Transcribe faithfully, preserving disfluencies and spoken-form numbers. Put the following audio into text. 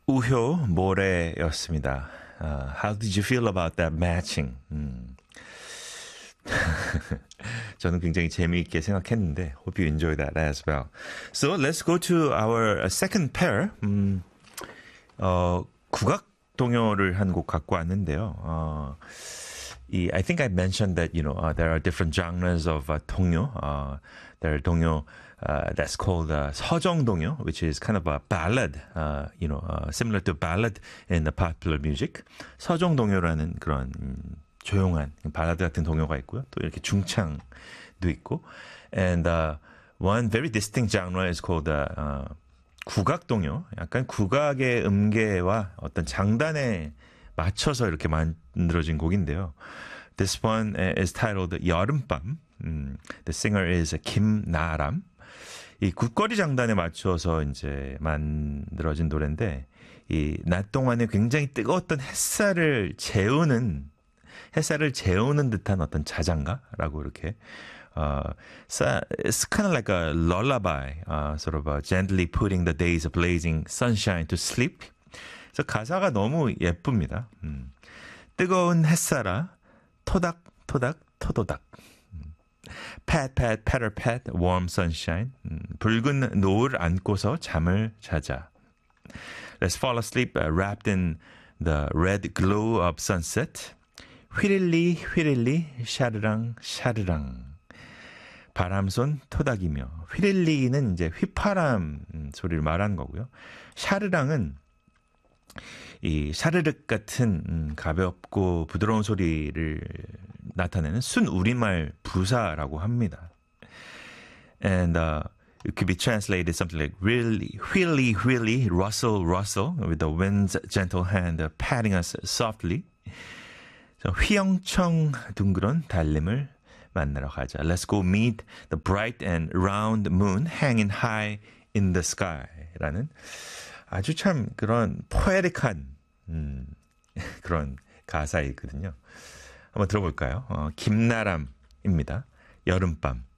우효 모래였습니다. Uh, how did you feel about that matching? 음. 저는 굉장히 재미있게 생각했는데 hope you enjoy that as well. So let's go to our second pair. 음, 어, 국악 동요를 한 곡 갖고 왔는데요. 어, 이, I think I mentioned that you know uh, there are different genres of uh, 동요. Uh, there are 동요 uh, that's called uh, 서정 동요, which is kind of a ballad, uh, you know, uh, similar to ballad in the popular music. 서정 동요라는 그런 음, 조용한 발라드 같은 동요가 있고요. 또 이렇게 중창도 있고, and uh, one very distinct genre is called uh, uh, 국악 동요. 약간 국악의 음계와 어떤 장단에 맞춰서 이렇게 만들어진 곡인데요. This one is titled 여름밤. 음, the singer is 김나람. 이 국거리 장단에 맞춰서 이제 만들어진 노래인데, 이 낮 동안에 굉장히 뜨거웠던 햇살을 재우는 햇살을 재우는 듯한 어떤 자장가라고 이렇게 uh, it's kind of like a lullaby, uh, sort of uh, gently putting the days of blazing sunshine to sleep. 그래서 가사가 너무 예쁩니다. 음. 뜨거운 햇살아 토닥 토닥 토도닥. Pat pat patter pat warm sunshine. 음. 붉은 노을 안고서 잠을 자자. Let's fall asleep uh, wrapped in the red glow of sunset. 휘릴리 휘릴리 샤르랑 샤르랑. 바람손 토닥이며, 휘릴리는 이제 휘파람 소리를 말하는 거고요. 샤르랑은 이 샤르륵 같은 음, 가볍고 부드러운 소리를 나타내는 순 우리말 부사라고 합니다. And uh, it could be translated something like really, really, really, rustle, rustle, with the wind's gentle hand patting us softly. 휘영청 둥그런 달림을 만나러 가자. Let's go meet the bright and round moon hanging high in the sky. 라는 아주 참 그런 포에틱한 음, 그런 가사이거든요. 한번 들어볼까요? 어, 김나람입니다. 여름밤.